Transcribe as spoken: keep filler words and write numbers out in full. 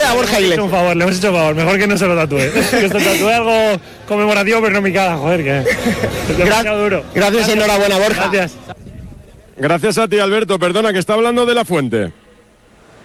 a Borja Iglesias. Le hemos hecho un favor, le hemos hecho un favor. Mejor que no se lo tatúe. Que se tatúe algo conmemorativo, pero no mi cara, joder, que es demasiado duro. Gracias, enhorabuena, Borja. Gracias. Gracias a ti, Alberto. Perdona, que está hablando de La Fuente.